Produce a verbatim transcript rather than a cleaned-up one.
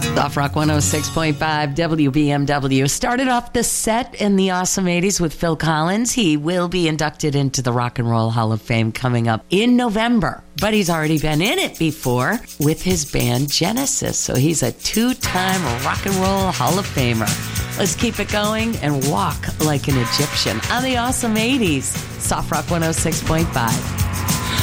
Soft Rock one oh six point five W B M W. Started off the set in the awesome eighties with Phil Collins. He will be inducted into the Rock and Roll Hall of Fame coming up in November. But he's already been in it before with his band Genesis. So he's a two-time Rock and Roll Hall of Famer. Let's keep it going and walk like an Egyptian on the awesome eighties. Soft Rock one oh six point five.